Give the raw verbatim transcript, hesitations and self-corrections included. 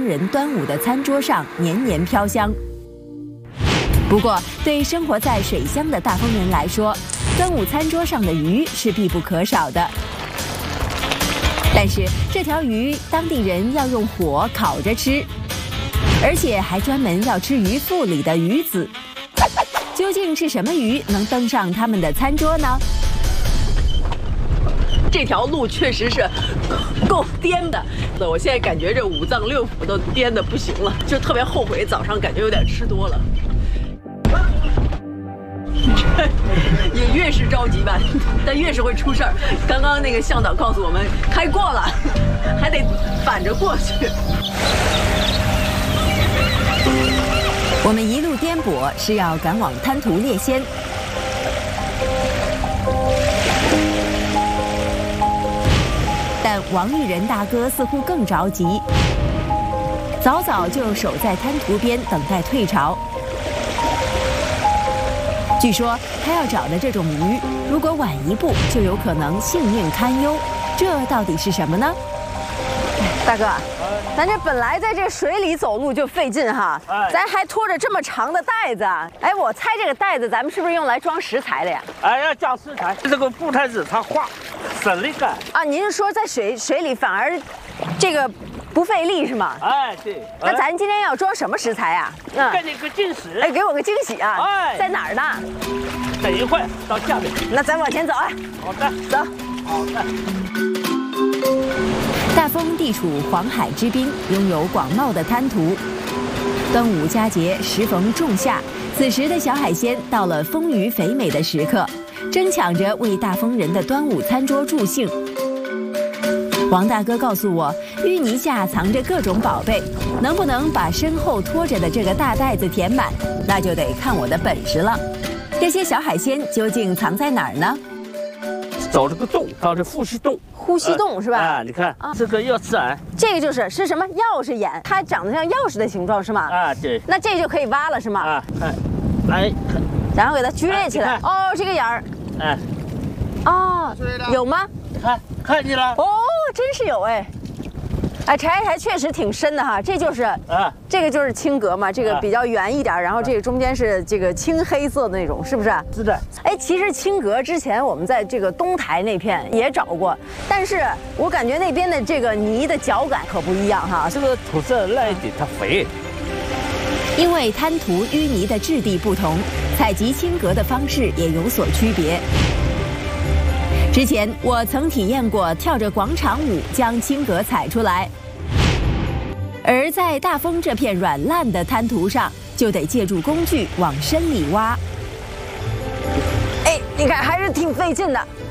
人端午的餐桌上年年飘香。不过，对生活在水乡的大丰人来说，端午餐桌上的鱼是必不可少的。但是这条鱼，当地人要用火烤着吃，而且还专门要吃鱼腹里的鱼籽。究竟是什么鱼能登上他们的餐桌呢？ 这条路确实是够颠的，我现在感觉这五脏六腑都颠的不行了，就特别后悔早上感觉有点吃多了。也越是着急吧，但越是会出事儿。刚刚那个向导告诉我们，开过了，还得反着过去。 我们一路颠簸是要赶往滩涂猎仙。但王玉仁大哥似乎更着急，早早就守在滩涂边等待退潮。据说他要找的这种鱼，如果晚一步，就有可能性命堪忧。这到底是什么呢？ 大哥，咱这本来在这水里走路就费劲哈，咱还拖着这么长的袋子。哎，我猜这个袋子咱们是不是用来装食材的呀？ 哎，要装食材，这个布袋子它滑，省力干。 啊，您是说在水水里反而这个不费力是吗？ 哎，对。 那咱今天要装什么食材啊？ 嗯，给你个惊喜。 哎，给我个惊喜啊！ 哎， 在哪儿呢？ 等一会儿到下面。 那咱往前走啊。 好的， 走。 好的。 大丰地处黄海之滨，拥有广袤的滩涂。端午佳节时逢仲夏，此时的小海鲜到了丰腴肥美的时刻，争抢着为大丰人的端午餐桌助兴。王大哥告诉我，淤泥下藏着各种宝贝，能不能把身后拖着的这个大袋子填满，那就得看我的本事了。这些小海鲜究竟藏在哪儿呢？ 找这个洞，到这呼吸洞。 呼吸洞是吧？ 啊，你看这个钥匙眼， 这个就是是什么钥匙眼？它长得像钥匙的形状是吗？ 啊，对。 那这就可以挖了是吗？ 啊，看，来， 然后给它撅起来。哦，这个眼儿。 哎。 哦，有吗？ 看，看见了。 哦，真是有哎。哎，柴柴确实挺深的哈，这就是啊，这个就是青格嘛，这个比较圆一点，然后这个中间是这个青黑色的那种，是不是？ 是的。 哎，其实青格之前我们在这个东台那片也找过，但是我感觉那边的这个泥的脚感可不一样哈， 这个土色烂一点，它肥。 因为滩涂淤泥的质地不同，采集青格的方式也有所区别。之前我曾体验过跳着广场舞将青格采出来，而在大丰这片软烂的滩涂上，就得借助工具往深里挖。 哎，你看还是挺费劲的。